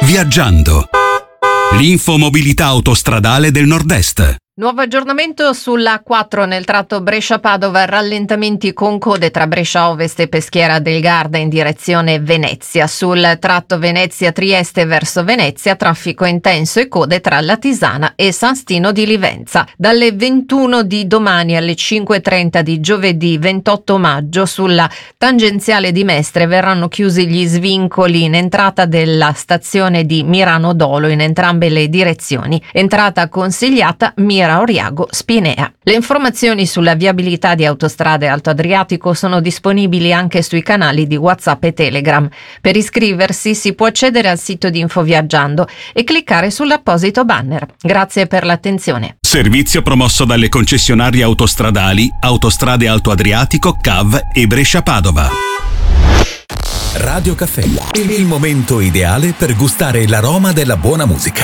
Viaggiando. L'infomobilità autostradale del Nord-Est. Nuovo aggiornamento sulla A4 nel tratto Brescia-Padova, rallentamenti con code tra Brescia Ovest e Peschiera del Garda in direzione Venezia. Sul tratto Venezia-Trieste verso Venezia, traffico intenso e code tra Latisana e San Stino di Livenza. Dalle 21 di domani alle 5:30 di giovedì 28 maggio sulla tangenziale di Mestre verranno chiusi gli svincoli in entrata della stazione di Mirano Dolo in entrambe le direzioni. Entrata consigliata Oriago Spinea. Le informazioni sulla viabilità di Autostrade Alto Adriatico sono disponibili anche sui canali di WhatsApp e Telegram. Per iscriversi si può accedere al sito di Infoviaggiando e cliccare sull'apposito banner. Grazie per l'attenzione. Servizio promosso dalle concessionarie autostradali Autostrade Alto Adriatico, CAV e Brescia-Padova. Radio Caffè, il momento ideale per gustare l'aroma della buona musica.